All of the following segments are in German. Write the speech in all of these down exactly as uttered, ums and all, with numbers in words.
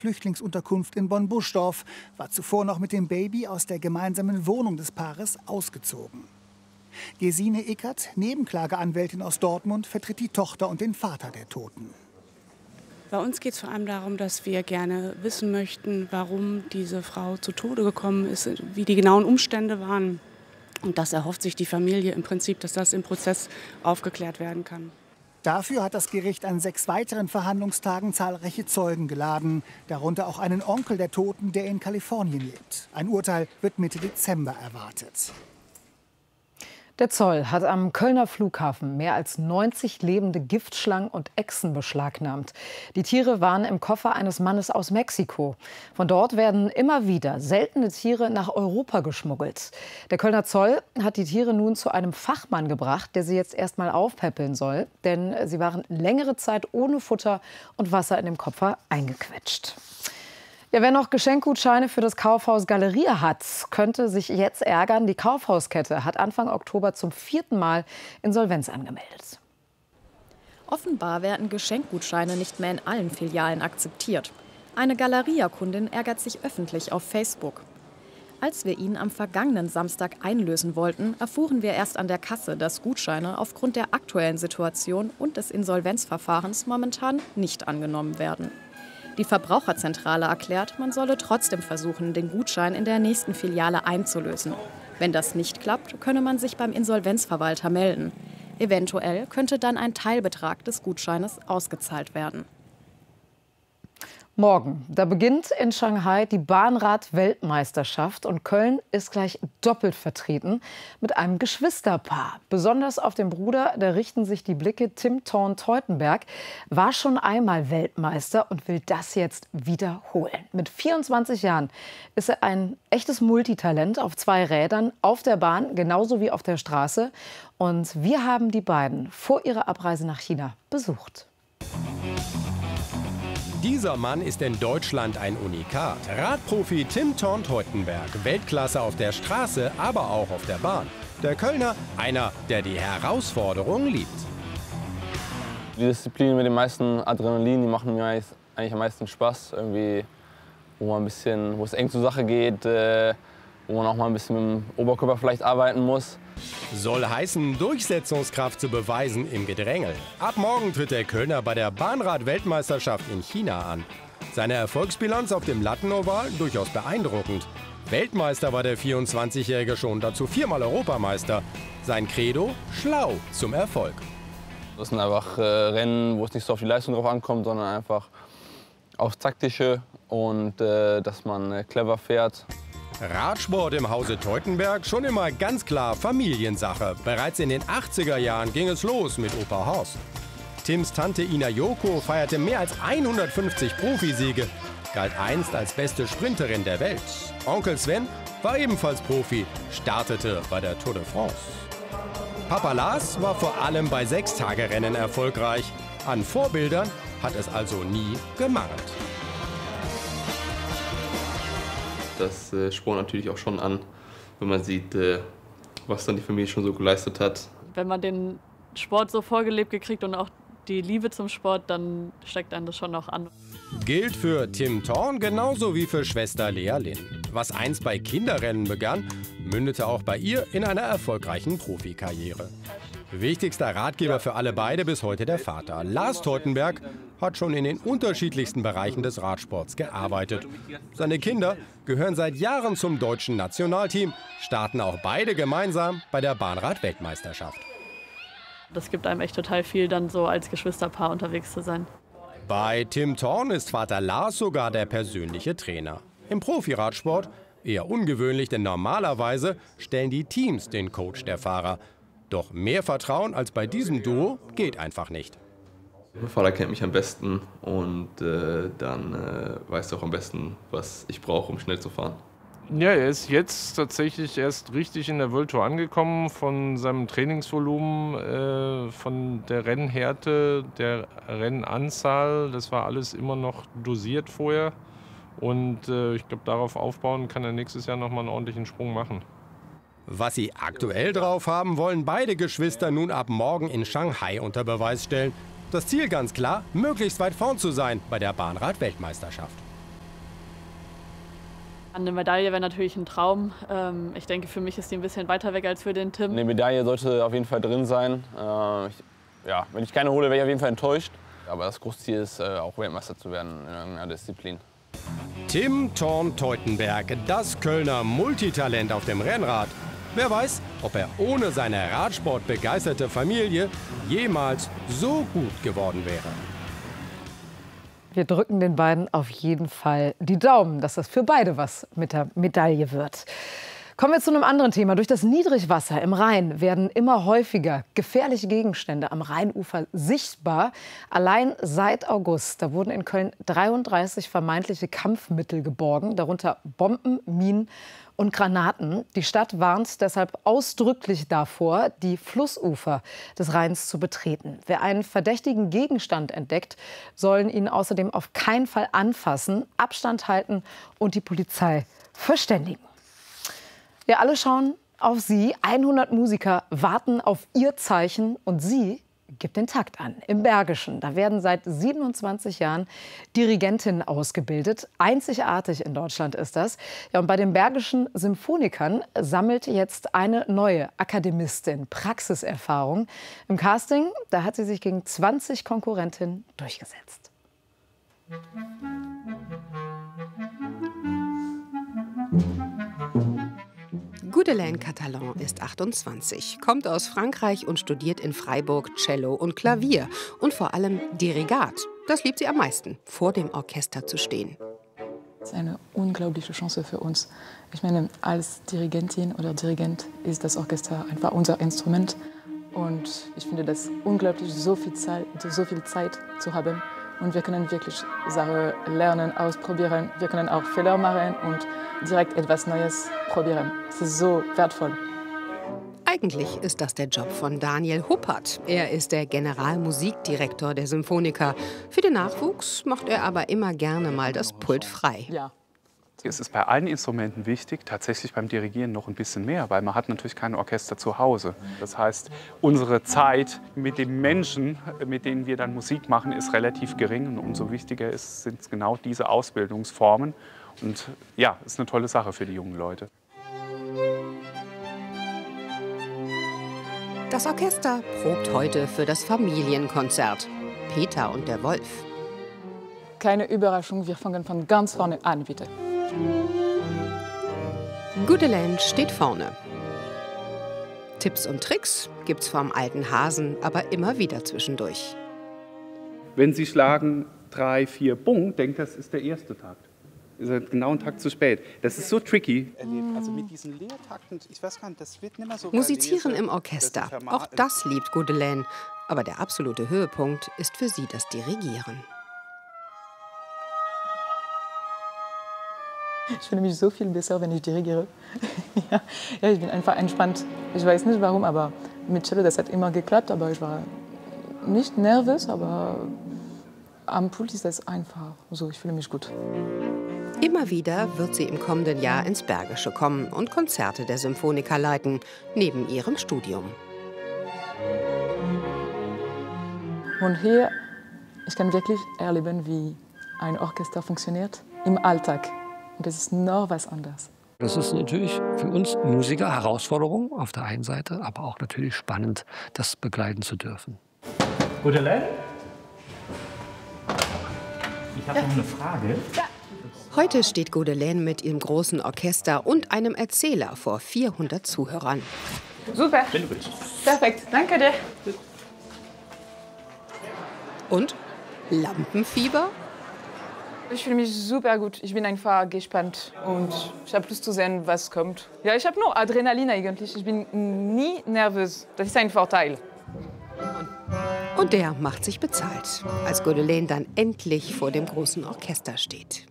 Flüchtlingsunterkunft in Bonn-Buschdorf, war zuvor noch mit dem Baby aus der gemeinsamen Wohnung des Paares ausgezogen. Gesine Ickert, Nebenklageanwältin aus Dortmund, vertritt die Tochter und den Vater der Toten. Bei uns geht es vor allem darum, dass wir gerne wissen möchten, warum diese Frau zu Tode gekommen ist, wie die genauen Umstände waren. Und das erhofft sich die Familie im Prinzip, dass das im Prozess aufgeklärt werden kann. Dafür hat das Gericht an sechs weiteren Verhandlungstagen zahlreiche Zeugen geladen, darunter auch einen Onkel der Toten, der in Kalifornien lebt. Ein Urteil wird Mitte Dezember erwartet. Der Zoll hat am Kölner Flughafen mehr als neunzig lebende Giftschlangen und Echsen beschlagnahmt. Die Tiere waren im Koffer eines Mannes aus Mexiko. Von dort werden immer wieder seltene Tiere nach Europa geschmuggelt. Der Kölner Zoll hat die Tiere nun zu einem Fachmann gebracht, der sie jetzt erst mal aufpäppeln soll. Denn sie waren längere Zeit ohne Futter und Wasser in dem Koffer eingequetscht. Ja, wer noch Geschenkgutscheine für das Kaufhaus Galeria hat, könnte sich jetzt ärgern. Die Kaufhauskette hat Anfang Oktober zum vierten Mal Insolvenz angemeldet. Offenbar werden Geschenkgutscheine nicht mehr in allen Filialen akzeptiert. Eine Galeria-Kundin ärgert sich öffentlich auf Facebook. Als wir ihn am vergangenen Samstag einlösen wollten, erfuhren wir erst an der Kasse, dass Gutscheine aufgrund der aktuellen Situation und des Insolvenzverfahrens momentan nicht angenommen werden. Die Verbraucherzentrale erklärt, man solle trotzdem versuchen, den Gutschein in der nächsten Filiale einzulösen. Wenn das nicht klappt, könne man sich beim Insolvenzverwalter melden. Eventuell könnte dann ein Teilbetrag des Gutscheines ausgezahlt werden. Morgen, da beginnt in Shanghai die Bahnrad-Weltmeisterschaft und Köln ist gleich doppelt vertreten mit einem Geschwisterpaar. Besonders auf den Bruder, da richten sich die Blicke. Tim Thorn-Teutenberg war schon einmal Weltmeister und will das jetzt wiederholen. Mit vierundzwanzig Jahren ist er ein echtes Multitalent auf zwei Rädern, auf der Bahn genauso wie auf der Straße. Und wir haben die beiden vor ihrer Abreise nach China besucht. Dieser Mann ist in Deutschland ein Unikat. Radprofi Tim Thorn-Teutenberg, Weltklasse auf der Straße, aber auch auf der Bahn. Der Kölner, einer, der die Herausforderung liebt. Die Disziplinen mit dem meisten Adrenalin, die machen mir eigentlich am meisten Spaß. Irgendwie, wo man ein bisschen, wo es eng zur Sache geht, äh, wo man auch mal ein bisschen mit dem Oberkörper vielleicht arbeiten muss. Soll heißen, Durchsetzungskraft zu beweisen im Gedränge. Ab morgen tritt der Kölner bei der Bahnrad-Weltmeisterschaft in China an. Seine Erfolgsbilanz auf dem Lattenoval durchaus beeindruckend. Weltmeister war der vierundzwanzigjährige schon, dazu viermal Europameister. Sein Credo: schlau zum Erfolg. Das sind einfach äh, Rennen, wo es nicht so auf die Leistung drauf ankommt, sondern einfach aufs Taktische und äh, dass man äh, clever fährt. Radsport im Hause Teutenberg schon immer ganz klar Familiensache. Bereits in den achtziger Jahren ging es los mit Opa Horst. Tims Tante Ina Joko feierte mehr als hundertfünfzig Profisiege, galt einst als beste Sprinterin der Welt. Onkel Sven war ebenfalls Profi, startete bei der Tour de France. Papa Lars war vor allem bei Sechstagerennen erfolgreich. An Vorbildern hat es also nie gemangelt. Das äh, spornt natürlich auch schon an, wenn man sieht, äh, was dann die Familie schon so geleistet hat. Wenn man den Sport so vorgelebt gekriegt und auch die Liebe zum Sport, dann steckt einem das schon auch an. Gilt für Tim Thorn genauso wie für Schwester Lea Lynn. Was einst bei Kinderrennen begann, mündete auch bei ihr in einer erfolgreichen Profikarriere. Wichtigster Ratgeber für alle beide bis heute der Vater. Lars Teutenberg hat schon in den unterschiedlichsten Bereichen des Radsports gearbeitet. Seine Kinder gehören seit Jahren zum deutschen Nationalteam, starten auch beide gemeinsam bei der Bahnrad-Weltmeisterschaft. Das gibt einem echt total viel, dann so als Geschwisterpaar unterwegs zu sein. Bei Tim Thorn ist Vater Lars sogar der persönliche Trainer. Im Profiradsport eher ungewöhnlich, denn normalerweise stellen die Teams den Coach der Fahrer. Doch mehr Vertrauen als bei diesem Duo geht einfach nicht. Mein Vater kennt mich am besten und äh, dann äh, weiß er auch am besten, was ich brauche, um schnell zu fahren. Ja, er ist jetzt tatsächlich erst richtig in der World Tour angekommen. Von seinem Trainingsvolumen, äh, von der Rennhärte, der Rennanzahl, das war alles immer noch dosiert vorher. Und äh, ich glaube, darauf aufbauen kann er nächstes Jahr noch mal einen ordentlichen Sprung machen. Was sie aktuell drauf haben, wollen beide Geschwister nun ab morgen in Shanghai unter Beweis stellen. Das Ziel ganz klar, möglichst weit vorn zu sein bei der Bahnrad-Weltmeisterschaft. Eine Medaille wäre natürlich ein Traum. Ähm, ich denke, für mich ist die ein bisschen weiter weg als für den Tim. Eine Medaille sollte auf jeden Fall drin sein. Äh, ich, ja, wenn ich keine hole, wäre ich auf jeden Fall enttäuscht. Aber das Großziel ist, äh, auch Weltmeister zu werden in irgendeiner Disziplin. Tim Thorn-Teutenberg, das Kölner Multitalent auf dem Rennrad. Wer weiß, ob er ohne seine radsportbegeisterte Familie jemals so gut geworden wäre. Wir drücken den beiden auf jeden Fall die Daumen, dass das für beide was mit der Medaille wird. Kommen wir zu einem anderen Thema. Durch das Niedrigwasser im Rhein werden immer häufiger gefährliche Gegenstände am Rheinufer sichtbar. Allein seit August, da wurden in Köln dreiunddreißig vermeintliche Kampfmittel geborgen, darunter Bomben, Minen und Granaten. Die Stadt warnt deshalb ausdrücklich davor, die Flussufer des Rheins zu betreten. Wer einen verdächtigen Gegenstand entdeckt, sollen ihn außerdem auf keinen Fall anfassen, Abstand halten und die Polizei verständigen. Wir alle schauen auf Sie. hundert Musiker warten auf Ihr Zeichen und sie gibt den Takt an. Im Bergischen, da werden seit siebenundzwanzig Jahren Dirigentinnen ausgebildet. Einzigartig in Deutschland ist das. Ja, und bei den Bergischen Symphonikern sammelt jetzt eine neue Akademistin Praxiserfahrung. Im Casting, da hat sie sich gegen zwanzig Konkurrentinnen durchgesetzt. Gudelaine Catalan ist achtundzwanzig, kommt aus Frankreich und studiert in Freiburg Cello und Klavier und vor allem Dirigat. Das liebt sie am meisten, vor dem Orchester zu stehen. Das ist eine unglaubliche Chance für uns. Ich meine, als Dirigentin oder Dirigent ist das Orchester einfach unser Instrument. Und ich finde das unglaublich, so viel Zeit, so viel Zeit zu haben. Und wir können wirklich Sachen lernen, ausprobieren. Wir können auch Fehler machen und direkt etwas Neues probieren. Das ist so wertvoll. Eigentlich ist das der Job von Daniel Huppert. Er ist der Generalmusikdirektor der Symphoniker. Für den Nachwuchs macht er aber immer gerne mal das Pult frei. Ja. Es ist bei allen Instrumenten wichtig, tatsächlich beim Dirigieren noch ein bisschen mehr, weil man hat natürlich kein Orchester zu Hause. Das heißt, unsere Zeit mit den Menschen, mit denen wir dann Musik machen, ist relativ gering. Und umso wichtiger ist, sind genau diese Ausbildungsformen. Und ja, ist eine tolle Sache für die jungen Leute. Das Orchester probt heute für das Familienkonzert. Peter und der Wolf. Keine Überraschung, wir fangen von ganz vorne an, bitte. Gudelaine steht vorne. Tipps und Tricks gibt's vom alten Hasen aber immer wieder zwischendurch. Wenn Sie schlagen drei, vier, Bung, denkt das ist der erste Takt. Ist er genau einen Takt zu spät. Das ist so tricky. Also mit diesen Leertakten, ich weiß gar nicht, das wird nicht mehr so. Musizieren im Orchester, auch das liebt Gudelaine. Aber der absolute Höhepunkt ist für sie das Dirigieren. Ich fühle mich so viel besser, wenn ich dirigiere. ja, ja, ich bin einfach entspannt. Ich weiß nicht warum, aber mit Cello, das hat immer geklappt. Aber ich war nicht nervös, aber am Pult ist das einfach so. Ich fühle mich gut. Immer wieder wird sie im kommenden Jahr ins Bergische kommen und Konzerte der Symphoniker leiten, neben ihrem Studium. Und hier, ich kann wirklich erleben, wie ein Orchester funktioniert im Alltag. Und das ist noch was anderes. Das ist natürlich für uns Musiker Herausforderung auf der einen Seite, aber auch natürlich spannend, das begleiten zu dürfen. Gudelaine? Ich habe ja. noch eine Frage. Ja. Heute steht Gudelaine mit ihrem großen Orchester und einem Erzähler vor vierhundert Zuhörern. Super. Perfekt. Danke dir. Und? Lampenfieber? Ich fühle mich super gut. Ich bin einfach gespannt und ich habe Lust zu sehen, was kommt. Ja, ich habe nur Adrenalin eigentlich. Ich bin nie nervös. Das ist ein Vorteil. Und der macht sich bezahlt, als Gudelaine dann endlich vor dem großen Orchester steht.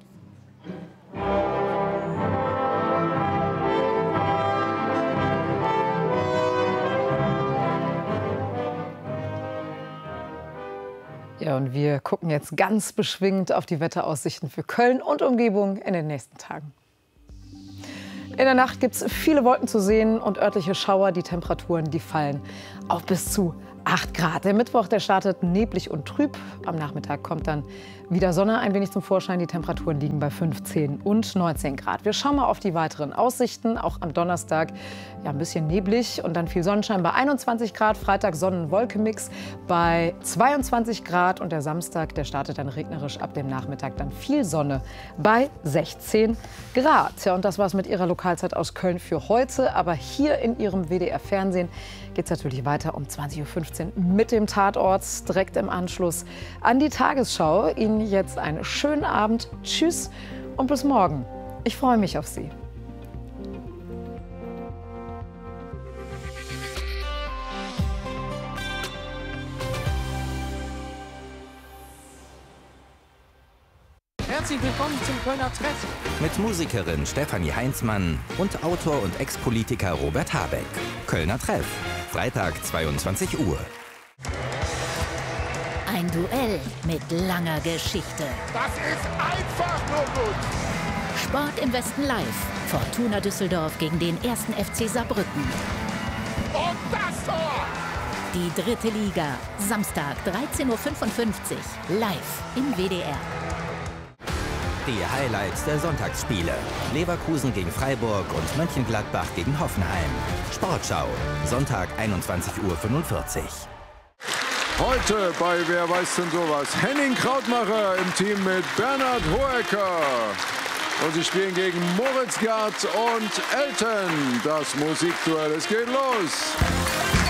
Ja, und wir gucken jetzt ganz beschwingt auf die Wetteraussichten für Köln und Umgebung in den nächsten Tagen. In der Nacht gibt es viele Wolken zu sehen und örtliche Schauer. Die Temperaturen, die fallen auf bis zu acht Grad. Der Mittwoch, der startet neblig und trüb. Am Nachmittag kommt dann wieder Sonne ein wenig zum Vorschein. Die Temperaturen liegen bei fünfzehn und neunzehn Grad. Wir schauen mal auf die weiteren Aussichten. Auch am Donnerstag ja, ein bisschen neblig und dann viel Sonnenschein bei einundzwanzig Grad. Freitag Sonnen-Wolke-Mix bei zweiundzwanzig Grad. Und der Samstag, der startet dann regnerisch. Ab dem Nachmittag dann viel Sonne bei sechzehn Grad. Ja, und das war's mit Ihrer Lokalzeit aus Köln für heute. Aber hier in Ihrem W D R-Fernsehen geht es natürlich weiter um zwanzig Uhr fünfzehn mit dem Tatort, direkt im Anschluss an die Tagesschau. Ihnen jetzt einen schönen Abend. Tschüss und bis morgen. Ich freue mich auf Sie. Herzlich willkommen zum Kölner Treff. Mit Musikerin Stefanie Heinzmann und Autor und Ex-Politiker Robert Habeck. Kölner Treff, Freitag zweiundzwanzig Uhr. Ein Duell mit langer Geschichte. Das ist einfach nur gut. Sport im Westen live. Fortuna Düsseldorf gegen den ersten F C Saarbrücken. Und das Tor! Die dritte Liga. Samstag dreizehn Uhr fünfundfünfzig. Live im W D R. Die Highlights der Sonntagsspiele. Leverkusen gegen Freiburg und Mönchengladbach gegen Hoffenheim. Sportschau. Sonntag einundzwanzig Uhr fünfundvierzig. Heute bei Wer weiß denn sowas? Henning Krautmacher im Team mit Bernhard Hoeker. Und sie spielen gegen Moritz Gerd und Elton. Das Musikduell, es geht los.